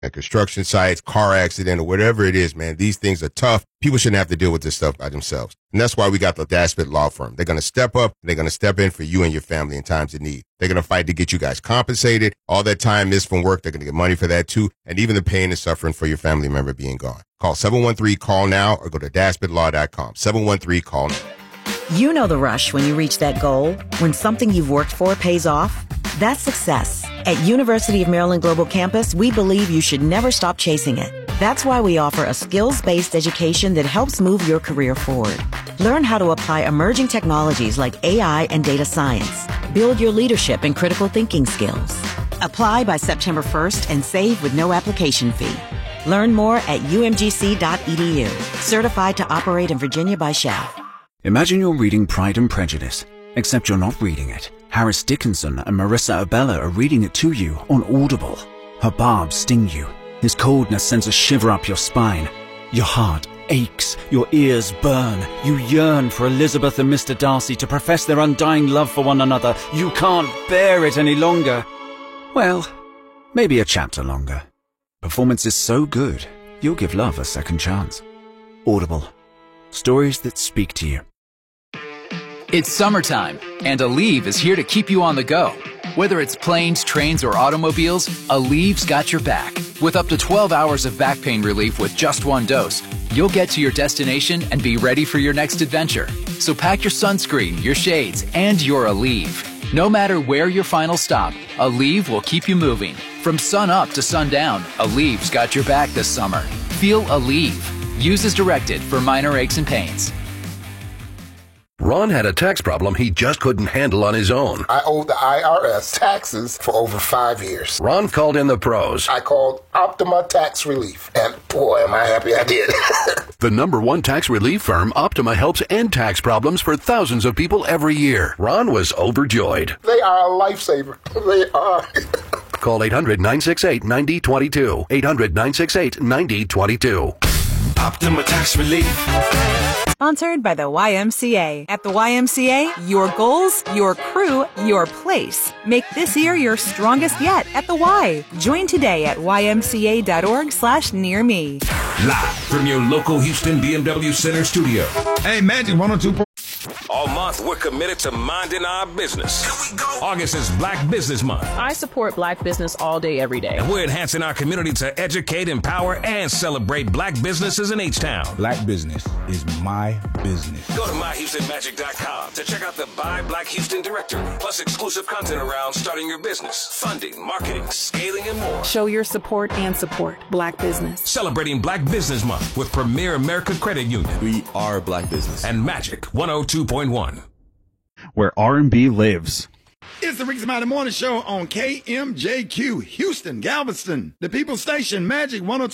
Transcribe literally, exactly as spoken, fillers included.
at construction sites, car accident, or whatever it is, man, these things are tough. People shouldn't have to deal with this stuff by themselves. And that's why we got the Daspit Law Firm. They're going to step up. And they're going to step in for you and your family in times of need. They're going to fight to get you guys compensated. All that time missed from work, they're going to get money for that too. And even the pain and suffering for your family member being gone. Call seven one three, call now or go to daspit law dot com. seven one three, call now. You know the rush when you reach that goal, when something you've worked for pays off. That's success. At University of Maryland Global Campus, we believe you should never stop chasing it. That's why we offer a skills-based education that helps move your career forward. Learn how to apply emerging technologies like A I and data science. Build your leadership and critical thinking skills. Apply by September first and save with no application fee. Learn more at u m g c dot e d u. Certified to operate in Virginia by S H A F. Imagine you're reading Pride and Prejudice, except you're not reading it. Harris Dickinson and Marissa Abella are reading it to you on Audible. Her barbs sting you. His coldness sends a shiver up your spine. Your heart aches. Your ears burn. You yearn for Elizabeth and Mister Darcy to profess their undying love for one another. You can't bear it any longer. Well, maybe a chapter longer. Performance is so good, you'll give love a second chance. Audible. Stories that speak to you. It's summertime, and Aleve is here to keep you on the go. Whether it's planes, trains, or automobiles, Aleve's got your back. With up to twelve hours of back pain relief with just one dose, you'll get to your destination and be ready for your next adventure. So pack your sunscreen, your shades, and your Aleve. No matter where your final stop, Aleve will keep you moving. From sun up to sundown, Aleve's got your back this summer. Feel Aleve. Use as directed for minor aches and pains. Ron had a tax problem he just couldn't handle on his own. I owed the I R S taxes for over five years. Ron called in the pros. I called Optima Tax Relief, and boy, am I happy I did. The number one tax relief firm, Optima, helps end tax problems for thousands of people every year. Ron was overjoyed. They are a lifesaver. They are. Call eight hundred, nine six eight, nine zero two two. eight hundred, nine six eight, nine zero two two. Optima Tax Relief. Sponsored by the Y M C A. At the Y M C A, your goals, your crew, your place. Make this year your strongest yet at the Y. Join today at y m c a dot org slash near me. Live from your local Houston B M W Center studio. Hey, Magic one oh two. All month, we're committed to minding our business. Here we go. August is Black Business Month. I support black business all day, every day. And we're enhancing our community to educate, empower, and celebrate black businesses in H-Town. Black business is my business. Go to my houston magic dot com to check out the Buy Black Houston directory, plus exclusive content around starting your business, funding, marketing, scaling, and more. Show your support and support black business. Celebrating Black Business Month with Premier America Credit Union. We are black business. And Magic one oh two point one. Where R and B lives. It's the Rick's Mighty Morning Show on K M J Q, Houston, Galveston, the People Station, Magic one oh two.